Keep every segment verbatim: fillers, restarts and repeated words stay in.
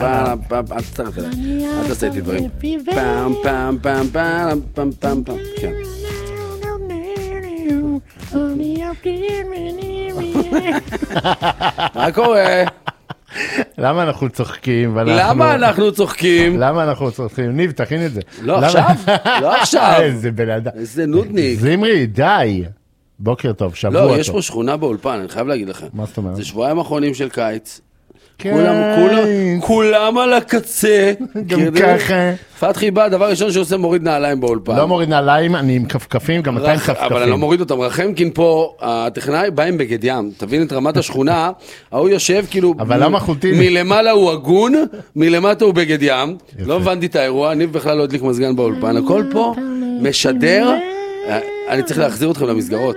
פעם, פעם, אל תצטרך אליי, אל תעשה איתי דברים. פעם, פעם, פעם, פעם, פעם, פעם, פעם, כן. מה קורה? למה אנחנו צוחקים? למה אנחנו צוחקים? למה אנחנו צוחקים? ניב, תכין את זה. לא עכשיו? לא עכשיו. איזה בן אדם. איזה נודניק. זמרי, די. בוקר טוב, שבוע טוב. לא, יש פה שכונה באולפן, אני חייב להגיד לכם. מה זאת אומרת? זה שבועיים האחרונים של קיץ. כולם, כולם, כולם על הקצה. גם ככה. פתחי בא, דבר ראשון שעושה מוריד נעליים באולפן. לא מוריד נעליים, אני עם כפכפים, גם אתה עם כפכפים. אבל אני לא מוריד אותם. רחמקין פה, הטכנאי בא עם בגד ים. תבין את רמת השכונה, ההוא יושב כאילו... אבל למה חולטין? מלמעלה הוא הגון, מלמטה הוא בגד ים. לא הבנתי את האירוע, אני בכלל לא הדליק מזגן באולפן. הכל פה משדר, אני צריך להחזיר אתכם למסגרות.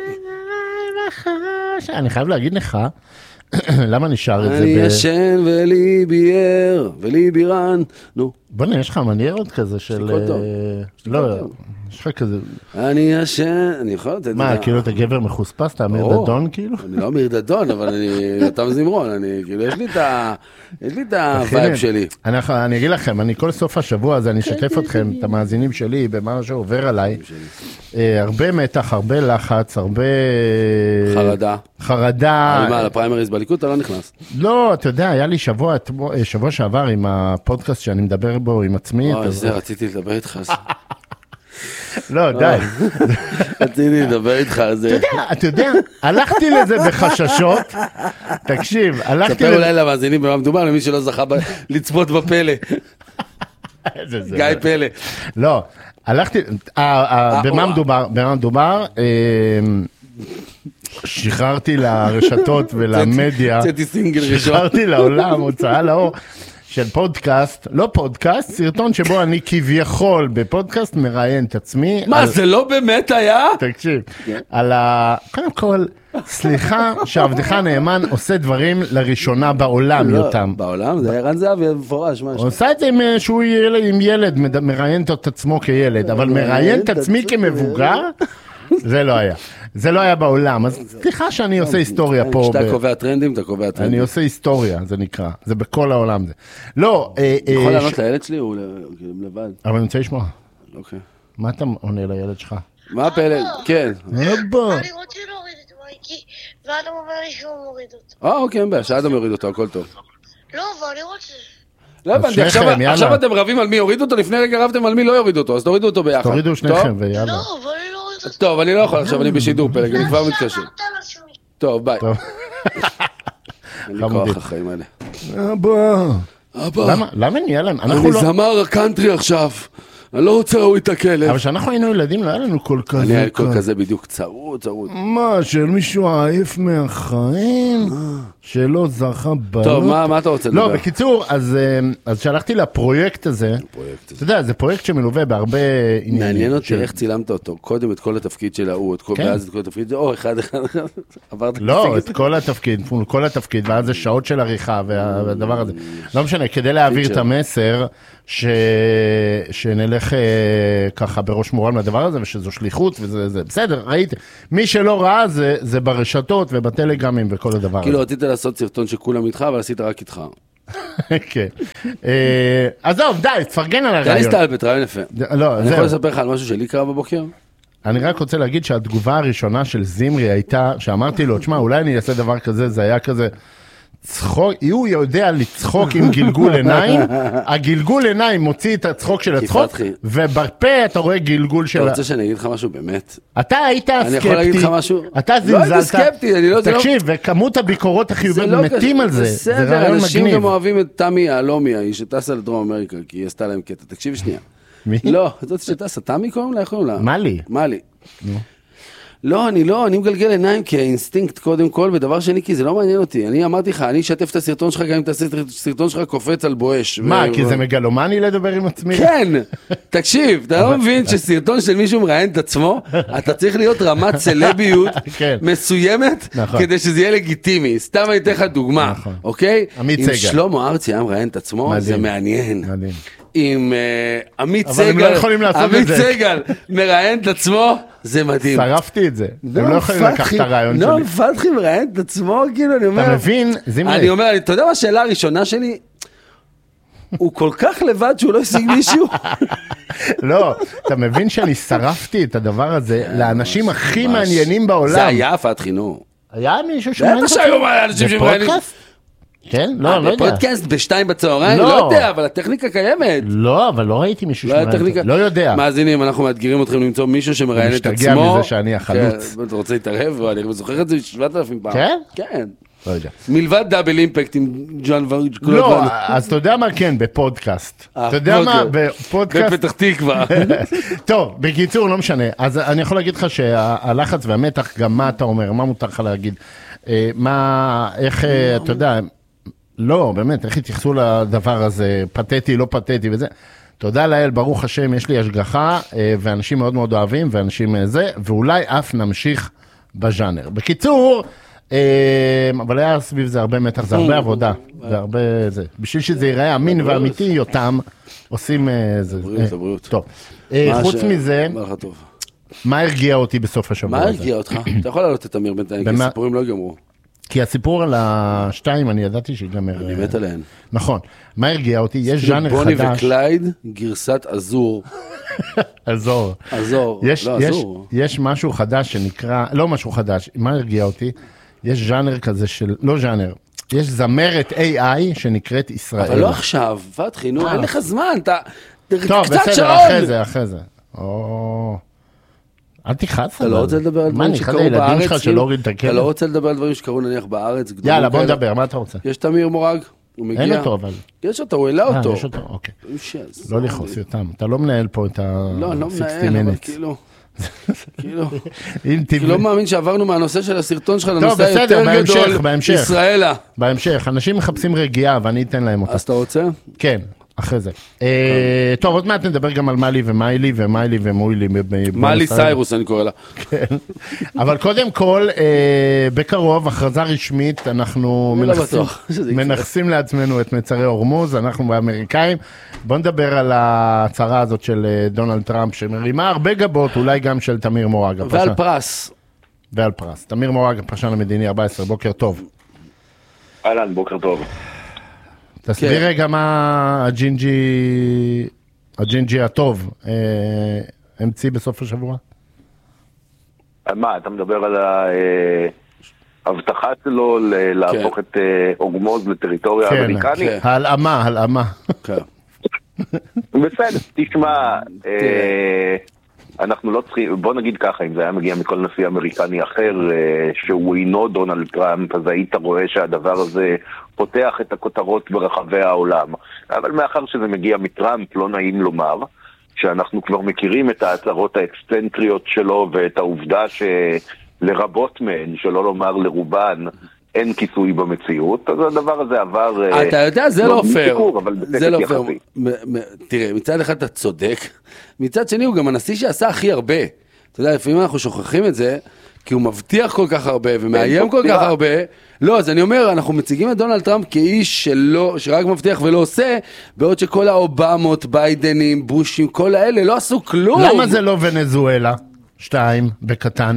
אני חייב להגיד לך, למה נשאר את זה? אני ישן ולי בייר, ולי בירן, נו. בוא'נה, יש לך מניירות כזה של... לא, יש לך כזה... אני ישן, אני יכול לתת את זה. מה, כאילו אתה גבר מחוספס, אתה אמיר דדון כאילו? אני לא אמיר דדון, אבל אני אותם זמרון, אני כאילו, יש לי את ה... יש לי את הווייב שלי. אני אגיד לכם, אני כל סוף השבוע הזה, אני אשתף אתכם, את המאזינים שלי, במה שעובר עליי. הרבה מתח, הרבה לחץ, הרבה... חרדה. חרדה. אבל מה, לפריימריז בליכוד אתה לא נכנס? לא, אתה יודע, היה לי שבוע, שבוע שעבר עם הפודקאסט שאני מדבר בו עם עצמי. אוי, זה, רציתי לדבר איתך. לא, די. רציתי לדבר איתך על זה. אתה יודע, אתה יודע, הלכתי לזה בחששות. תקשיב, הלכתי לזה... ספר אולי למאזינים במה מדובר, למי שלא זכה לצפות בפלא. גיא פלא. לא, הלכתי... במה מדובר? במה מדובר? שחררתי לרשתות ולמדיה. צאתי סינגל ראשון. שחררתי לעולם, הוצאה לאור. של פודקאסט, לא פודקאסט, סרטון שבו אני כביכול בפודקאסט מראיין את עצמי. מה, זה לא באמת היה? תקשיב, על ה... קודם כל, סליחה שעבדך נאמן עושה דברים לראשונה בעולם, יותם. בעולם? זה ערן זהבי מפורש, משהו. הוא עושה את זה שהוא עם ילד, מראיין את עצמו כילד, אבל מראיין את עצמי כמבוגר, זה לא היה. זה לא היה בעולם, אז סליחה שאני עושה היסטוריה פה. כשאתה קובע טרנדים, אתה קובע טרנדים. אני עושה היסטוריה, זה נקרא. זה בכל העולם זה. לא... יכול לענות לילד שלי? הוא לבד. אבל אני רוצה לשמוע. אוקיי. מה אתה עונה לילד שלך? מה הפלא? כן. אבא. אני רוצה להוריד את מייקי, ואדם אומר לי שהוא מוריד אותו. אה, אוקיי, אין בעיה, שאדם יוריד אותו, הכל טוב. לא, אבל אני רוצה... לא הבנתי, עכשיו אתם רבים על מי יוריד אותו, לפני רגע רבתם על מי לא יוריד אותו, אז תורידו אותו ביחד. תורידו שניכם ויאללה. לא, אבל אני לא אוריד אותו. טוב, אני לא יכול, עכשיו אני בשידור פלג, אני כבר מתקשר. טוב, ביי. אין לי כוח החיים האלה. אבא. אבא. למה נהיה להם? אני זמר קאנטרי עכשיו. אני לא רוצה להוריד את הכלב. אבל כשאנחנו היינו ילדים, לא היה לנו כל כזה. אני היה כל כזה בדיוק צרוד, צרוד. מה, של מישהו עייף מהחיים? שלא זכה בנות? טוב, מה אתה רוצה לדבר? לא, בקיצור, אז שלחתי לפרויקט הזה. אתה יודע, זה פרויקט שמלווה בהרבה עניינים. מעניין אותי איך צילמת אותו. קודם את כל התפקיד של ההוא, ואז את כל התפקיד, או אחד אחד אחד. לא, את כל התפקיד, כל התפקיד, ואז זה שעות של עריכה, והדבר הזה. לא משנה, כדי להעביר את המסר, שנלך ככה בראש מורל מהדבר הזה, ושזו שליחות, וזה בסדר, ראיתי. מי שלא ראה, זה ברשתות ובטלגרמים וכל הדבר הזה. כאילו רצית לעשות סרטון שכולם איתך, אבל עשית רק איתך. כן. אז טוב, די, תפרגן על הרעיון. די סטלבט, רעיון יפה. אני יכול לספר לך על משהו שלי קרה בבוקר? אני רק רוצה להגיד שהתגובה הראשונה של זמרי הייתה, שאמרתי לו, תשמע, אולי אני אעשה דבר כזה, זה היה כזה... צחוק, הוא יודע לצחוק עם גלגול עיניים, הגלגול עיניים מוציא את הצחוק של הצחוק, ובפה אתה רואה גלגול של... אתה רוצה שאני אגיד לך משהו באמת? אתה היית סקפטי. אני יכול להגיד לך משהו? אתה זלזלת. לא הייתי סקפטי, אני לא... תקשיב, וכמות הביקורות החיוביות מתים על זה. זה רעיון מגניב. אנשים גם אוהבים את תמי יהלומי, היא שטסה לדרום אמריקה, כי היא עשתה להם קטע. תקשיב שנייה. מי? לא, זאת שטסה, תמי קוראים לה, איך קוראים לה? מלי. מלי. לא, אני לא, אני מגלגל עיניים כאינסטינקט קודם כל, ודבר שני, כי זה לא מעניין אותי. אני אמרתי לך, אני אשתף את הסרטון שלך, גם אם תעשה את הסרטון שלך קופץ על בואש. מה, כי זה מגלומני לדבר עם עצמי? כן, תקשיב, אתה לא מבין שסרטון של מישהו מראיין את עצמו, אתה צריך להיות רמת סלביות מסוימת, כדי שזה יהיה לגיטימי. סתם אני אתן לך דוגמה, אוקיי? עמית סגל. אם שלמה ארצי היה מראיין את עצמו, זה מעניין. מדהים. עם עמית סגל, עמית סגל מראיין את עצמו, זה מדהים. שרפתי את זה. הם לא יכולים לקחת את הרעיון שלי. נועם פתחי מראיין את עצמו, כאילו, אני אומר... אתה מבין? אני אומר, אתה יודע מה השאלה הראשונה שלי? הוא כל כך לבד שהוא לא השיג מישהו. לא, אתה מבין שאני שרפתי את הדבר הזה לאנשים הכי מעניינים בעולם. זה היה פתחי, נו. היה מישהו שמעניין אותך? בטח שהיו אנשים שמעניינים. כן? לא, לא יודע. בפודקאסט בשתיים בצהריים? לא יודע, אבל הטכניקה קיימת. לא, אבל לא ראיתי מישהו שמראיין. לא יודע. מאזינים, אנחנו מאתגרים אתכם למצוא מישהו שמראיין את עצמו. משתגע מזה שאני החלוץ. אתה רוצה להתערב? אני זוכר את זה שבעת אלפים פעם. כן? כן. לא יודע. מלבד דאבל אימפקט עם ג'ון ורג' לא, אז אתה יודע מה כן, בפודקאסט. אתה יודע מה, בפודקאסט. בפתח תקווה. טוב, בקיצור, לא משנה. אז אני יכול להגיד לך שהלחץ והמתח, גם מה אתה אומר, מה מותר לך להגיד? מה, איך, אתה יודע, לא, באמת, איך התייחסו לדבר הזה, פתטי, לא פתטי וזה. תודה לאל, ברוך השם, יש לי השגחה, ואנשים מאוד מאוד אוהבים, ואנשים זה, ואולי אף נמשיך בז'אנר. בקיצור, אבל היה סביב זה הרבה מתח, זה הרבה עבודה, זה הרבה זה. בשביל שזה ייראה אמין ואמיתי, יותם עושים זה. בריאות, בריאות. טוב, חוץ מזה, מה הרגיע אותי בסוף השבוע הזה? מה הרגיע אותך? אתה יכול לעלות את אמיר בינתיים, כי הסיפורים לא יגמרו. כי הסיפור על השתיים, אני ידעתי שיגמר. אני מת עליהן. נכון. מה הרגיע אותי? יש ז'אנר חדש. בוני וקלייד, גרסת אזור. אזור. אזור, לא אזור. יש משהו חדש שנקרא, לא משהו חדש, מה הרגיע אותי? יש ז'אנר כזה של, לא ז'אנר, יש זמרת איי איי שנקראת ישראל. אבל לא עכשיו, פתחי, נו, אין לך זמן, אתה... טוב, בסדר, אחרי זה, אחרי זה. אל תכעס. אתה לא רוצה לדבר על דברים שקרו בארץ? אתה לא רוצה לדבר על דברים שקרו נניח בארץ? יאללה, בוא נדבר, מה אתה רוצה? יש תמיר מורג, הוא מגיע. אין אותו אבל. יש אותו, הוא העלה אותו. יש אותו, אוקיי. לא לכעוס אותם, אתה לא מנהל פה את ה-שישים לא, אני לא מנהל, אבל כאילו... כאילו, כאילו לא מאמין שעברנו מהנושא של הסרטון שלך לנושא יותר גדול, ישראלה. בהמשך, אנשים מחפשים רגיעה ואני אתן להם אותה. אז אתה רוצה? כן, אחרי זה. טוב, עוד מעט נדבר גם על מאלי ומיילי ומיילי ומוילי. מאלי סיירוס אני קורא לה. כן, אבל קודם כל, בקרוב, הכרזה רשמית, אנחנו מנחסים לעצמנו את מצרי הורמוז, אנחנו באמריקאים. בוא נדבר על ההצהרה הזאת של דונלד טראמפ, שמרימה הרבה גבות, אולי גם של תמיר מורג. ועל פרס. ועל פרס. תמיר מורג, הפרשן המדיני ארבע עשרה, בוקר טוב. אהלן, בוקר טוב. תסביר רגע מה הג'ינג'י, הג'ינג'י הטוב, המציא בסוף השבוע? מה, אתה מדבר על ההבטחה שלו להפוך את הורמוז לטריטוריה אמריקנית? כן, הלאמה, הלאמה. בסדר, תשמע, אנחנו לא צריכים, בוא נגיד ככה, אם זה היה מגיע מכל נשיא אמריקני אחר, שהוא אינו דונלד טראמפ, אז היית רואה שהדבר הזה פותח את הכותרות ברחבי העולם. אבל מאחר שזה מגיע מטראמפ, לא נעים לומר, שאנחנו כבר מכירים את ההצהרות האקסצנטריות שלו, ואת העובדה שלרבות מהן, שלא לומר לרובן, אין כיסוי במציאות, אז הדבר הזה עבר... אתה יודע, זה לא פייר. זה לא פייר. תראה, מצד אחד אתה צודק, מצד שני הוא גם הנשיא שעשה הכי הרבה. אתה יודע, לפעמים אנחנו שוכחים את זה, כי הוא מבטיח כל כך הרבה ומאיים כל כך הרבה. לא, אז אני אומר, אנחנו מציגים את דונלד טראמפ כאיש שלא, שרק מבטיח ולא עושה, בעוד שכל האובמות, ביידנים, בושים, כל האלה לא עשו כלום. למה זה לא ונזואלה? שתיים, בקטן.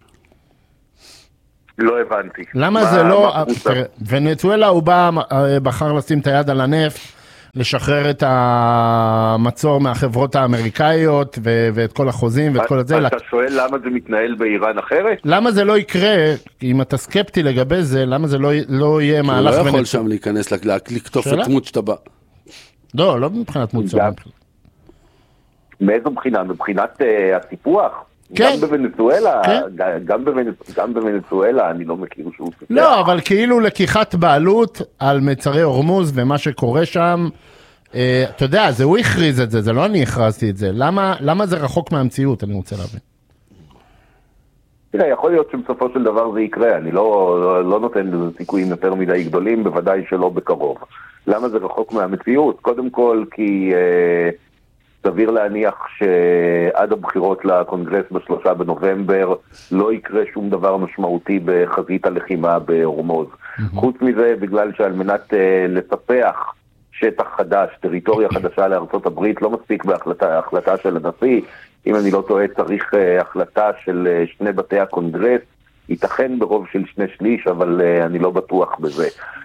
לא הבנתי. למה זה לא... ונצואלה הוא בא, בחר לשים את היד על הנפט, לשחרר את המצור מהחברות האמריקאיות, ואת כל החוזים ואת כל את זה. אתה שואל למה זה מתנהל באיראן אחרת? למה זה לא יקרה, אם אתה סקפטי לגבי זה, למה זה לא יהיה מהלך... הוא לא יכול שם להיכנס, לקטוף את דמות שאתה בא. לא, לא מבחינת מוצר. מאיזו בחינה? מבחינת הסיפוח? גם בוונצואלה, גם בוונצואלה אני לא מכיר שהוא סיפח. לא, אבל כאילו לקיחת בעלות על מצרי הורמוז ומה שקורה שם, אתה יודע, זה הוא הכריז את זה, זה לא אני הכרזתי את זה. למה זה רחוק מהמציאות, אני רוצה להבין. תראה, יכול להיות שבסופו של דבר זה יקרה, אני לא נותן לזה סיכויים יותר מדי גדולים, בוודאי שלא בקרוב. למה זה רחוק מהמציאות? קודם כל כי... סביר להניח שעד הבחירות לקונגרס בשלושה בנובמבר לא יקרה שום דבר משמעותי בחזית הלחימה בהורמוז. Mm-hmm. חוץ מזה, בגלל שעל מנת uh, לספח שטח חדש, טריטוריה חדשה לארצות הברית, לא מספיק בהחלטה החלטה של הנשיא. אם אני לא טועה, צריך uh, החלטה של uh, שני בתי הקונגרס, ייתכן ברוב של שני שליש, אבל uh, אני לא בטוח בזה.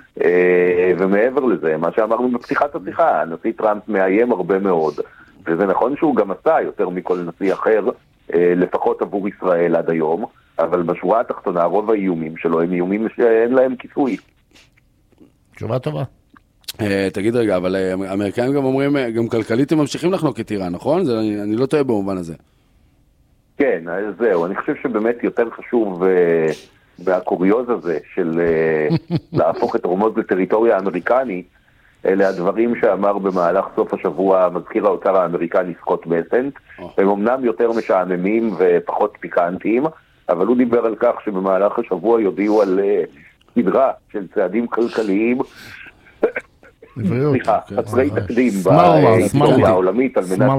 ומעבר לזה, מה שאמרנו בפתיחת השיחה, הנשיא טראמפ מאיים הרבה מאוד, וזה נכון שהוא גם עשה יותר מכל נשיא אחר, לפחות עבור ישראל עד היום, אבל בשורה התחתונה רוב האיומים שלו הם איומים שאין להם כיסוי. תשובה טובה. תגיד רגע, אבל האמריקאים גם אומרים, גם כלכלית הם ממשיכים לחנוק את איראן, נכון? אני לא טועה במובן הזה. כן, זהו, אני חושב שבאמת יותר חשוב והקוריוז הזה של להפוך את רומוז לטריטוריה האמריקנית, אלה הדברים שאמר במהלך סוף השבוע מזכיר האוצר האמריקני סקוט בסנט, הם אמנם יותר משעממים ופחות פיקנטיים, אבל הוא דיבר על כך שבמהלך השבוע יודיעו על סדרה של צעדים כלכליים, סליחה, חסרי תקדים בהיסטוריה העולמית על מנת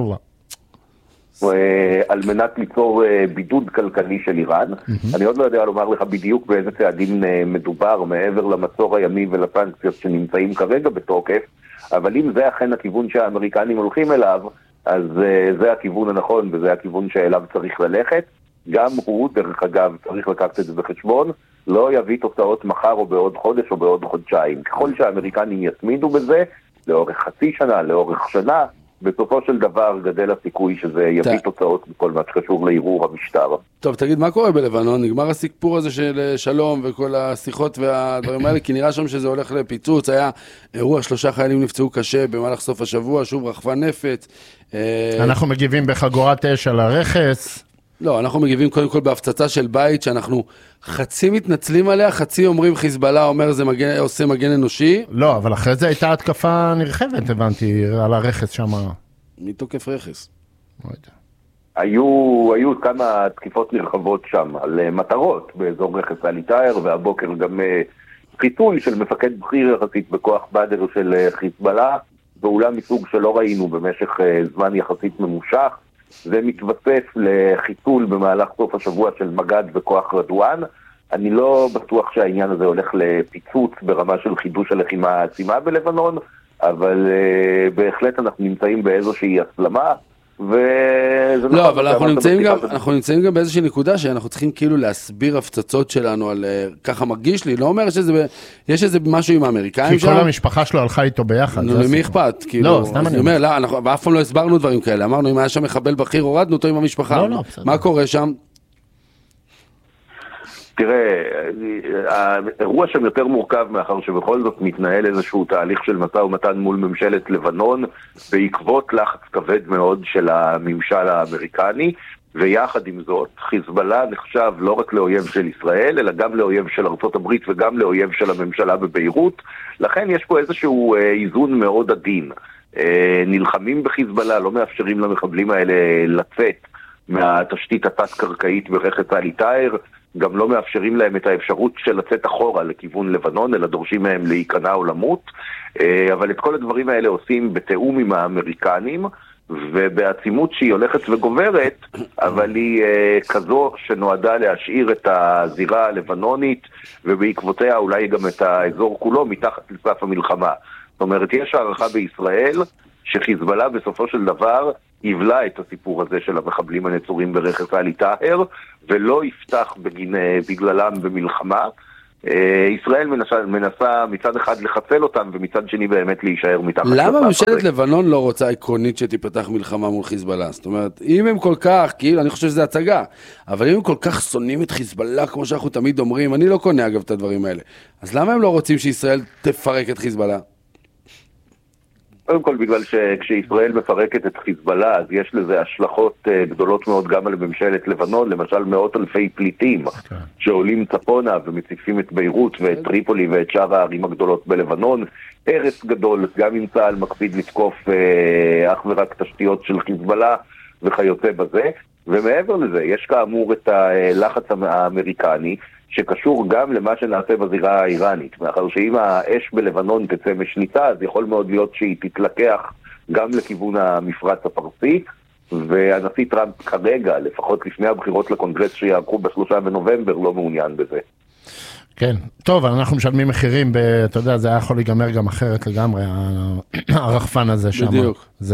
על מנת ליצור בידוד כלכלי של איראן. אני עוד לא יודע לומר לך בדיוק באיזה צעדים מדובר מעבר למצור הימי ולסנקציות שנמצאים כרגע בתוקף, אבל אם זה אכן הכיוון שהאמריקנים הולכים אליו, אז זה הכיוון הנכון וזה הכיוון שאליו צריך ללכת. גם הוא, דרך אגב, צריך לקחת את זה בחשבון, לא יביא תוצאות מחר או בעוד חודש או בעוד חודשיים. ככל שהאמריקנים יתמידו בזה, לאורך חצי שנה, לאורך שנה, בסופו של דבר גדל הסיכוי שזה יביא תוצאות בכל מה שקשור לערעור המשטר. טוב, תגיד, מה קורה בלבנון? נגמר הסיפור הזה של שלום וכל השיחות והדברים האלה, כי נראה שם שזה הולך לפיצוץ, היה אירוע, שלושה חיילים נפצעו קשה במהלך סוף השבוע, שוב רחפה נפץ. אנחנו מגיבים בחגורת אש על הרכס. לא, אנחנו מגיבים קודם כל בהפצצה של בית, שאנחנו חצי מתנצלים עליה, חצי אומרים חיזבאללה אומר זה מגן, עושה מגן אנושי. לא, אבל אחרי זה הייתה התקפה נרחבת, הבנתי, על הרכס שם. מתוקף רכס. לא יודע. היו, היו כמה תקיפות נרחבות שם, על מטרות באזור רכס אל-עטאר, והבוקר גם חיתול של מפקד בכיר יחסית בכוח בדר של חיזבאללה, ואולם מסוג שלא ראינו במשך זמן יחסית ממושך. זה מתווסף לחיתול במהלך סוף השבוע של מגד וכוח רדואן. אני לא בטוח שהעניין הזה הולך לפיצוץ ברמה של חידוש הלחימה העצימה בלבנון, אבל uh, בהחלט אנחנו נמצאים באיזושהי הסלמה, וזה לא, אבל אנחנו נמצאים, גם, אנחנו נמצאים גם באיזושהי נקודה שאנחנו צריכים כאילו להסביר הפצצות שלנו על uh, ככה מרגיש לי, לא אומר שזה, יש איזה משהו עם האמריקאים כי כל המשפחה שלו הלכה איתו ביחד. נו, למי אכפת? לא, סתם אני אומר, לא, אנחנו באף פעם לא הסברנו דברים כאלה, אמרנו אם היה שם מחבל בכיר, הורדנו אותו עם המשפחה. לא, לא, בסדר. מה קורה שם? תראה, האירוע שם יותר מורכב מאחר שבכל זאת מתנהל איזשהו תהליך של משא ומתן מול ממשלת לבנון בעקבות לחץ כבד מאוד של הממשל האמריקני, ויחד עם זאת חיזבאללה נחשב לא רק לאויב של ישראל אלא גם לאויב של ארצות הברית וגם לאויב של הממשלה בביירות. לכן יש פה איזשהו איזון מאוד עדין. נלחמים בחיזבאללה, לא מאפשרים למחבלים האלה לצאת מהתשתית התת-קרקעית ברכס אל-עטאר, גם לא מאפשרים להם את האפשרות של לצאת אחורה לכיוון לבנון, אלא דורשים מהם להיכנע או למות, אבל את כל הדברים האלה עושים בתאום עם האמריקנים, ובעצימות שהיא הולכת וגוברת, אבל היא כזו שנועדה להשאיר את הזירה הלבנונית, ובעקבותיה אולי גם את האזור כולו מתחת לסף המלחמה. זאת אומרת, יש הערכה בישראל שחיזבאללה בסופו של דבר יבלע את הסיפור הזה של המחבלים הנצורים ברכס אל-עטאר, ולא יפתח בגין, בגללם במלחמה. ישראל מנסה, מנסה מצד אחד לחצל אותם, ומצד שני באמת להישאר מתחת. למה ממשלת לבנון לא רוצה עקרונית שתיפתח מלחמה מול חיזבאללה? זאת אומרת, אם הם כל כך, כאילו, אני חושב שזה הצגה, אבל אם הם כל כך שונאים את חיזבאללה, כמו שאנחנו תמיד אומרים, אני לא קונה אגב את הדברים האלה, אז למה הם לא רוצים שישראל תפרק את חיזבאללה? קודם כל בגלל שכשישראל מפרקת את חיזבאללה, אז יש לזה השלכות גדולות מאוד גם על ממשלת לבנון, למשל מאות אלפי פליטים שעולים צפונה ומציפים את ביירות ואת טריפולי ואת שאר הערים הגדולות בלבנון. הרס גדול, גם אם צה"ל מקפיד לתקוף אך ורק תשתיות של חיזבאללה וכיוצא בזה. ומעבר לזה, יש כאמור את הלחץ האמריקני, שקשור גם למה שנעשה בזירה האיראנית, מאחר שאם האש בלבנון תצא משליטה, אז יכול מאוד להיות שהיא תתלקח גם לכיוון המפרץ הפרסי, והנשיא טראמפ כרגע, לפחות לפני הבחירות לקונגרס שיערכו בשלושה בנובמבר, לא מעוניין בזה. כן, טוב, אנחנו משלמים מחירים, אתה יודע, זה היה יכול להיגמר גם אחרת לגמרי, הרחפן הזה שם. בדיוק. זה,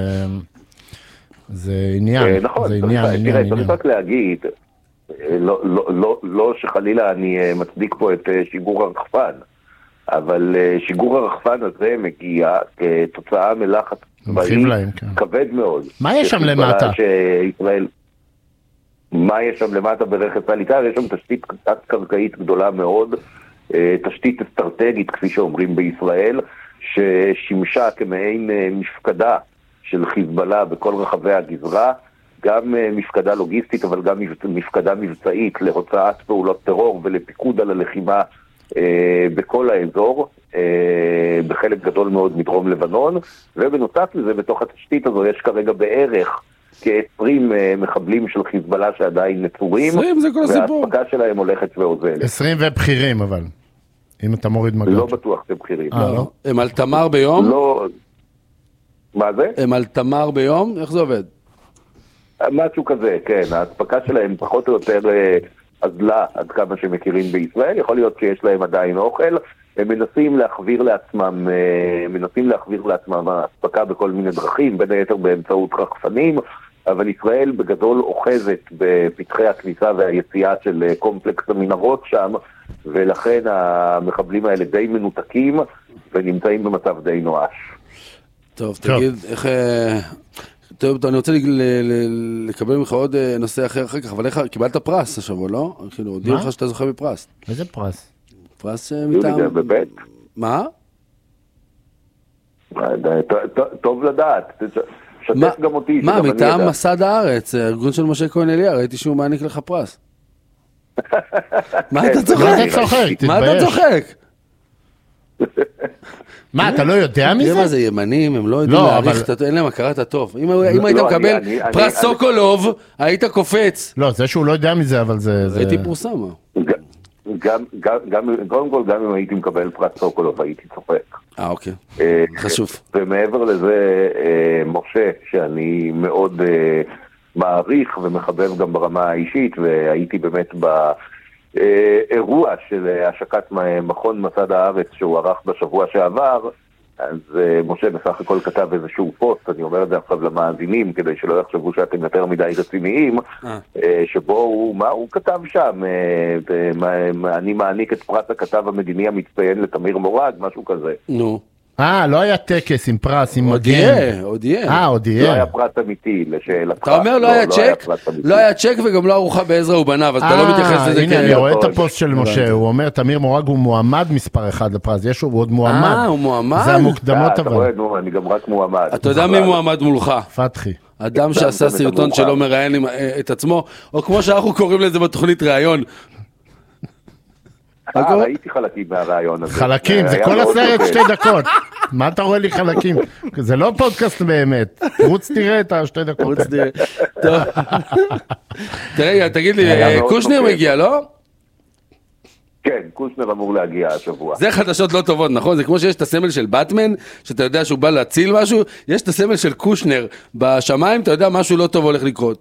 זה עניין. נכון, זה עניין, עניין, תראה, עניין. צריך רק להגיד, לא, לא, לא, לא שחלילה אני מצדיק פה את שיגור הרחפן, אבל שיגור הרחפן הזה מגיע כתוצאה מלחץ צבאי כבד מאוד. מה יש שם למטה? שישראל... מה יש שם למטה ברכס העליתה? יש שם תשתית קרקעית גדולה מאוד, תשתית אסטרטגית, כפי שאומרים בישראל, ששימשה כמעין מפקדה של חיזבאללה בכל רחבי הגזרה, גם מפקדה לוגיסטית, אבל גם מפקדה מבצעית להוצאת פעולות טרור ולפיקוד על הלחימה אה, בכל האזור, אה, בחלק גדול מאוד מדרום לבנון, ובנוסף לזה, בתוך התשתית הזו יש כרגע בערך כ-עשרים מחבלים של חיזבאללה שעדיין נצורים, עשרים זה כל הסיפור. וההספקה שלהם הולכת ועוזלת. עשרים ובכירים אבל, אם אתה מוריד מגן. לא בטוח שהם בכירים. אה, לא? הם על תמר ביום? לא... מה זה? הם על תמר ביום? איך זה עובד? משהו כזה, כן. ההספקה שלהם פחות או יותר אזלה עד כמה שמכירים בישראל. יכול להיות שיש להם עדיין אוכל. הם מנסים להחביר לעצמם, מנסים להחביר לעצמם ההספקה בכל מיני דרכים, בין היתר באמצעות רחפנים, אבל ישראל בגדול אוחזת בפתחי הכניסה והיציאה של קומפלקס המנהרות שם, ולכן המחבלים האלה די מנותקים ונמצאים במצב די נואש. טוב, תגיד, איך... טוב, אני רוצה לקבל ממך עוד נושא אחר אחר כך, אבל איך, קיבלת פרס השבוע, לא? כאילו, הודיעו לך שאתה זוכה בפרס. איזה פרס? פרס מטעם... בבית. מה? טוב לדעת. שתף גם אותי. מה, מטעם מסד הארץ, ארגון של משה כהן אליה, ראיתי שהוא מעניק לך פרס. מה אתה צוחק? מה אתה צוחק? מה, אתה לא יודע מזה? מה זה, ימנים, הם לא יודעים להעריך, אין להם הכרת הטוב. אם היית מקבל פרס סוקולוב, היית קופץ. לא, זה שהוא לא יודע מזה, אבל זה... ראיתי פורסם. קודם כל, גם אם הייתי מקבל פרס סוקולוב, הייתי צוחק. אה, אוקיי. חשוב. ומעבר לזה, משה, שאני מאוד מעריך ומחבב גם ברמה האישית, והייתי באמת ב... אירוע של השקת מכון מסד הארץ שהוא ערך בשבוע שעבר, אז משה בסך הכל כתב איזשהו פוסט, אני אומר את זה עכשיו למאזינים, כדי שלא יחשבו שאתם יותר מדי רציניים, שבו הוא, מה הוא כתב שם? אני מעניק את פרס הכתב המדיני המצטיין לתמיר מורג, משהו כזה. נו. אה, לא היה טקס עם פרס, עם מגן. עוד יהיה, עוד יהיה. אה, עוד יהיה. לא היה פרס אמיתי לשאלתך. אתה אומר לא היה צ'ק? לא היה צ'ק וגם לא ארוחה בעזרא ובניו, אז אתה לא מתייחס לזה. הנה, אני רואה את הפוסט של משה, הוא אומר, תמיר מורג הוא מועמד מספר אחד לפרס, יש הוא עוד מועמד. אה, הוא מועמד? זה המוקדמות אבל. אתה רואה, נו, אני גם רק מועמד. אתה יודע מי מועמד מולך? פתחי. אדם שעשה סרטון שלא מראיין את עצמו, או כמו שאנחנו קוראים לזה בתוכנית ראיון. אה, ראיתי חלקים מהרעיון הזה. חלקים, זה כל הסרט שתי דקות. מה אתה רואה לי חלקים? זה לא פודקאסט באמת. רוץ תראה את השתי דקות. רוץ תראה. טוב. תראה, תגיד לי, קושנר מגיע, לא? כן, קושנר אמור להגיע השבוע. זה חדשות לא טובות, נכון? זה כמו שיש את הסמל של באטמן, שאתה יודע שהוא בא להציל משהו, יש את הסמל של קושנר בשמיים, אתה יודע משהו לא טוב הולך לקרות.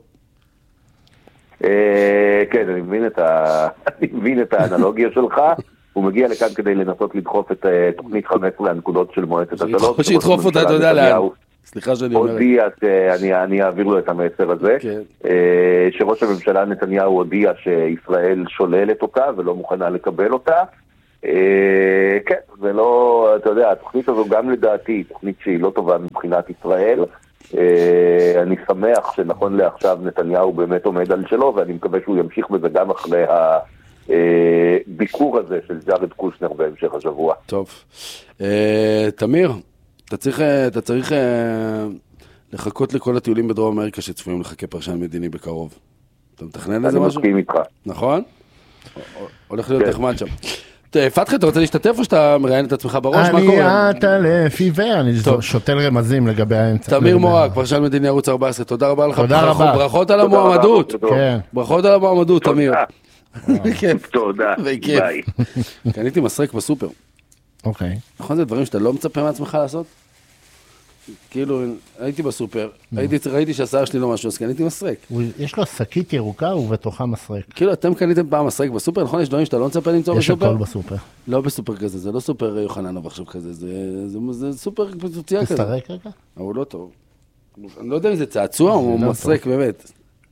כן, אני מבין את ה... אני מבין את האנלוגיה שלך. הוא מגיע לכאן כדי לנסות לדחוף את תוכנית חמש עשרה הנקודות של מועצת השלום. שידחוף אותה, אתה יודע לאן. סליחה שאני אומר. הודיע שאני אעביר לו את המסר הזה. שראש הממשלה נתניהו הודיע שישראל שוללת אותה ולא מוכנה לקבל אותה. כן, זה לא, אתה יודע, התוכנית הזו גם לדעתי, תוכנית שהיא לא טובה מבחינת ישראל. אני שמח שנכון לעכשיו נתניהו באמת עומד על שלו, ואני מקווה שהוא ימשיך בזה גם אחרי הביקור הזה של ג'ארד קושנר בהמשך השבוע. טוב. תמיר, אתה צריך, אתה צריך לחכות לכל הטיולים בדרום אמריקה שצפויים לך כפרשן מדיני בקרוב. אתה מתכנן לזה משהו? אני מסכים איתך. נכון? הולך להיות נחמד שם. פתחי, אתה רוצה להשתתף או שאתה מראיין את עצמך בראש? אני עטלף עיוור, אני שותל רמזים לגבי האמצע. תמיר מורג, פרשן מדיני ערוץ ארבע עשרה, תודה רבה לך. תודה רבה. ברכות על המועמדות. ברכות על המועמדות, תמיר. תודה. ביי. קניתי מסרק בסופר. אוקיי. נכון, זה דברים שאתה לא מצפה מעצמך לעשות? כאילו, הייתי בסופר, ראיתי שהשיער שלי לא משהו, אז קניתי מסרק. יש לו שקית ירוקה ובתוכה מסרק. כאילו, אתם קניתם פעם מסרק בסופר, נכון? יש דברים שאתה לא מצפה למצוא בסופר? יש הכל בסופר. לא בסופר כזה, זה לא סופר יוחננוב עכשיו כזה, זה סופר פיצוצייה כזה. תסתרק רגע? אבל הוא לא טוב. אני לא יודע אם זה צעצוע או מסרק באמת.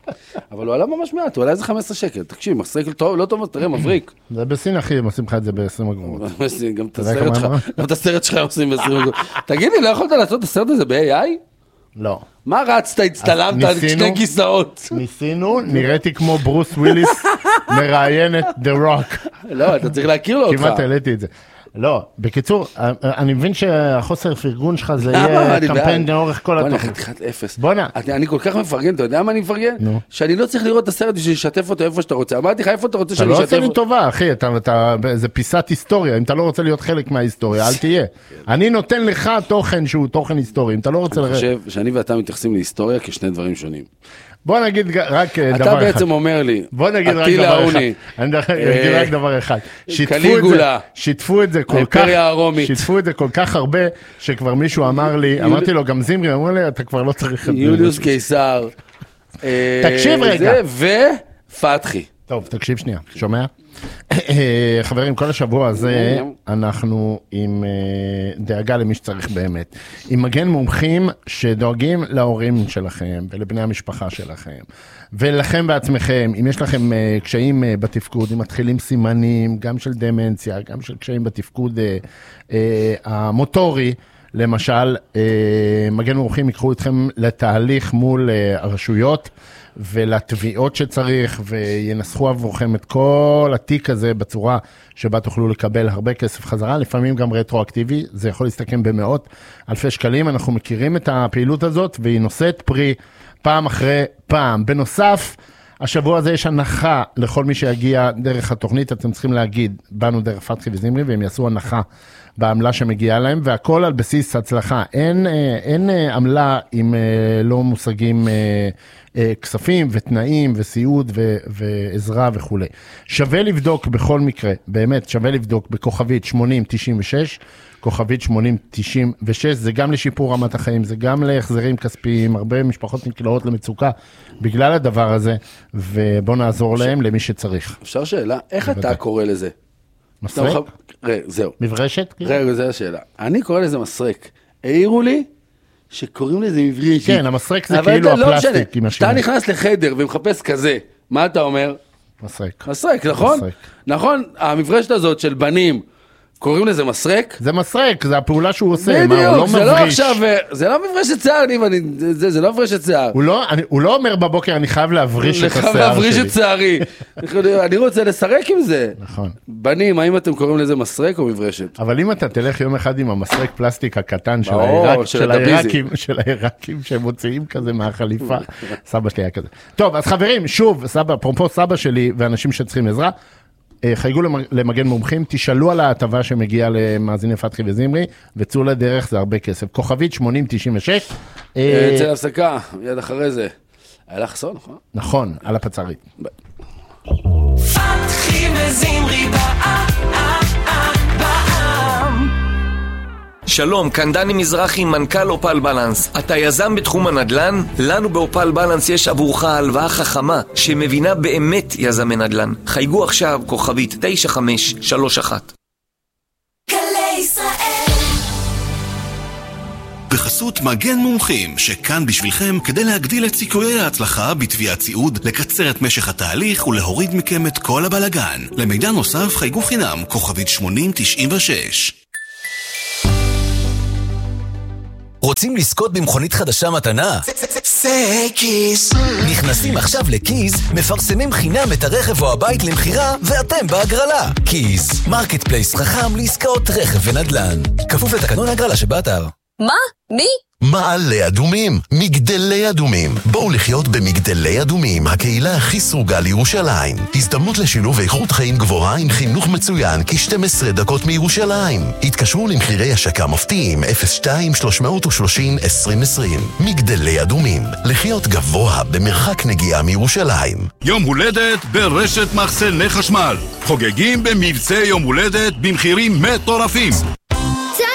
אבל הוא עלה ממש מעט, הוא עלה איזה חמישה עשר שקל. תקשיב, מסריק לא טוב, תראה, מבריק. זה בסין, אחי, הם עושים לך את זה ב-עשרים אגורות. גם את הסרט שלך עושים ב-עשרים אגורות. תגידי, לא יכולת לעשות את הסרט הזה ב-איי איי? לא. מה רצת, הצטלמת על שני כיסאות? ניסינו, נראיתי כמו ברוס וויליס מראיין את The Rock. לא, אתה צריך להכיר לו אותך. כמעט העליתי את זה. לא, בקיצור, אני מבין שהחוסר פרגון שלך זה יהיה קמפיין לאורך כל התוכנית. בוא נחת אפס. בוא נע. אני כל כך מפרגן, אתה יודע מה אני מפרגן? שאני לא צריך לראות את הסרט בשביל לשתף אותו איפה שאתה רוצה. אמרתי לך, איפה אתה רוצה שאני אשתף אותו? אתה לא עושה לי טובה, אחי, זה פיסת היסטוריה. אם אתה לא רוצה להיות חלק מההיסטוריה, אל תהיה. אני נותן לך תוכן שהוא תוכן היסטורי. אם אתה לא רוצה... אני חושב שאני ואתה מתייחסים להיסטוריה כשני דברים שונים. בוא נגיד רק דבר אחד. אתה בעצם אומר לי, בוא נגיד רק דבר אחד. אני אגיד רק דבר אחד. קליגולה. שיתפו את זה כל כך, שיתפו את זה כל כך הרבה, שכבר מישהו אמר לי, אמרתי לו, גם זימרי, אמר לי, אתה כבר לא צריך... יוליוס קיסר. תקשיב רגע. ופתחי. טוב, תקשיב שנייה, שומע? חברים, כל השבוע הזה אנחנו עם דאגה למי שצריך באמת. עם מגן מומחים שדואגים להורים שלכם ולבני המשפחה שלכם. ולכם בעצמכם, אם יש לכם קשיים בתפקוד, אם מתחילים סימנים, גם של דמנציה, גם של קשיים בתפקוד המוטורי, למשל, מגן מומחים יקחו אתכם לתהליך מול הרשויות, ולתביעות שצריך, וינסחו עבורכם את כל התיק הזה בצורה שבה תוכלו לקבל הרבה כסף חזרה, לפעמים גם רטרואקטיבי, זה יכול להסתכם במאות אלפי שקלים, אנחנו מכירים את הפעילות הזאת, והיא נושאת פרי פעם אחרי פעם. בנוסף, השבוע הזה יש הנחה לכל מי שיגיע דרך התוכנית, אתם צריכים להגיד, באנו דרך פתחי וזימרי, והם יעשו הנחה בעמלה שמגיעה להם, והכל על בסיס הצלחה. אין, אין עמלה אם לא מושגים כספים ותנאים וסיעוד ו, ועזרה וכו'. שווה לבדוק בכל מקרה, באמת שווה לבדוק בכוכבית שמונים תשעים ושש, כוכבית שמונים תשעים ושש, זה גם לשיפור רמת החיים, זה גם להחזרים כספיים, הרבה משפחות נקלעות למצוקה בגלל הדבר הזה, ובוא נעזור אפשר, להם למי שצריך. אפשר שאלה, איך בוודא. אתה קורא לזה? מסרק? רגע, זהו. מברשת? רגע, זו השאלה. אני קורא לזה מסרק. העירו לי שקוראים לזה מברשת. כן, המסרק זה כאילו הפלסטיק. אתה נכנס לחדר ומחפש כזה, מה אתה אומר? מסרק. מסרק, נכון? נכון, המברשת הזאת של בנים, קוראים לזה מסרק? זה מסרק, זה הפעולה שהוא עושה, מה, הוא לא בדיוק, זה לא מבריש. עכשיו, זה לא מברשת שיער, זה, זה לא מברשת שיער. הוא לא, אני, הוא לא אומר בבוקר, אני חייב להבריש את השיער שלי. אני חייב להבריש את שיערי. אני רוצה לשחק עם זה. נכון. בנים, האם אתם קוראים לזה מסרק או מברשת? אבל אם אתה תלך יום אחד עם המסרק פלסטיק הקטן של העיראק, של העיראקים, של העיראקים שהם מוציאים כזה מהחליפה, סבא שלי היה כזה. טוב, אז חברים, שוב, סבא, פרופו סבא שלי ואנשים שצריכים עזרה, חייגו למגן מומחים, תשאלו על ההטבה שמגיעה למאזיני פתחי וזימרי, וצאו לדרך, זה הרבה כסף. כוכבית שמונים תשעים ושש. אצל הפסקה, מיד אחרי זה. היה לך סון, נכון? נכון, על הפצרית. פתחי וזימרי בעם. שלום, כאן דני מזרחי, מנכ"ל אופל בלנס. אתה יזם בתחום הנדל"ן? לנו באופל בלנס יש עבורך הלוואה חכמה שמבינה באמת יזמי נדל"ן. חייגו עכשיו כוכבית תשע חמש שלוש אחת. גלי ישראל. בחסות מגן מומחים, שכאן בשבילכם כדי להגדיל את סיכויי ההצלחה בתביעת סיעוד, לקצר את משך התהליך ולהוריד מכם את כל הבלגן. למידע נוסף חייגו חינם כוכבית שמונים תשעים ושש. רוצים לזכות במכונית חדשה מתנה? זה קיז. נכנסים עכשיו לקיז, מפרסמים חינם את הרכב או הבית למחירה, ואתם בהגרלה. קיז, מרקט פלייס חכם לעסקאות רכב ונדל"ן. כפוף לתקנון ההגרלה שבאתר. מה? מי? מעלה אדומים, מגדלי אדומים. בואו לחיות במגדלי אדומים, הקהילה הכי סרוגה לירושלים. הזדמנות לשילוב איכות חיים גבוהה עם חינוך מצוין כ-שתים עשרה דקות מירושלים. התקשרו למחירי השקה מפתיעים אפס שתיים שלוש שלושים עשרים עשרים. מגדלי אדומים, לחיות גבוה במרחק נגיעה מירושלים. יום הולדת ברשת מחסני חשמל. חוגגים במבצע יום הולדת במחירים מטורפים.